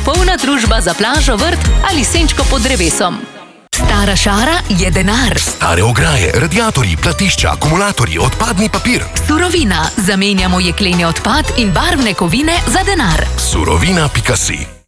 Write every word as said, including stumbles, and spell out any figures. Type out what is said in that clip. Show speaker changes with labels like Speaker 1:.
Speaker 1: popolna družba za plažo, vrt ali senčko pod drevesom. Stara šara je denar.
Speaker 2: Stare ograje, radiatorji, platišča, akumulatorji, odpadni papir.
Speaker 1: Surovina. Zamenjamo jekleni odpad in barvne kovine za denar.
Speaker 2: Surovina pika si.